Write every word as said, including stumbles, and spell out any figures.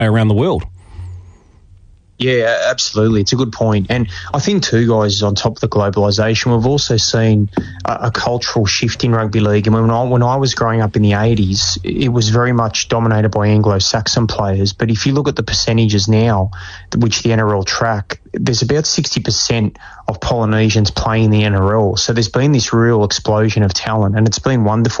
around the world. Yeah, absolutely. It's a good point. And I think too, guys, on top of the globalisation, we've also seen a, a cultural shift in rugby league. And when I, when I was growing up in the eighties, it was very much dominated by Anglo-Saxon players. But if you look at the percentages now, which the N R L track, there's about sixty percent of Polynesians playing the N R L. So there's been this real explosion of talent, and it's been wonderful.